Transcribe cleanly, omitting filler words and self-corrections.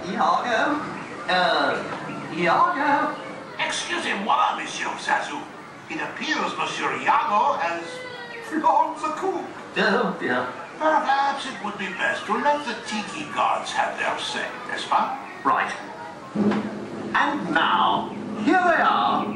Iago? Iago? Excusez-moi, Monsieur Zazu. It appears Monsieur Iago has flown the coop. Oh, dear. Perhaps it would be best to let the Tiki gods have their say, n'est-ce pas? Right. And now, here they are.